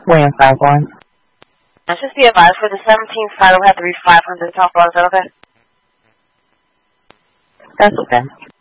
William 5-1. Just be advised for the 17th flight, will have to be 500 top. Is that okay? That's okay.